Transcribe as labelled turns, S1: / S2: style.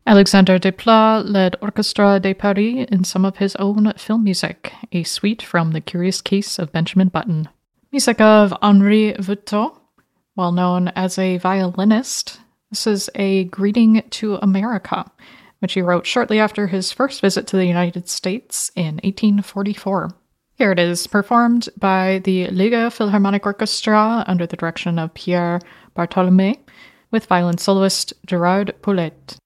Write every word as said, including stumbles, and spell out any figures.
S1: Alexandre Desplat led Orchestre de Paris in some of his own film music, a suite from The Curious Case of Benjamin Button. Music of Henri Veutot, well known as a violinist. This is a Greeting to America, which he wrote shortly after his first visit to the United States in eighteen forty-four. Here it is, performed by the Liga Philharmonic Orchestra under the direction of Pierre Bartholomé, with violin soloist Gerard Poulet.